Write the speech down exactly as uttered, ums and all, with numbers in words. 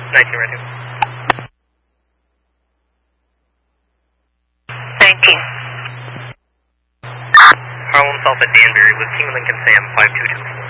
nineteen right here. nineteen. Harlem Alpha Danbury with Team Lincoln Sam five two two four.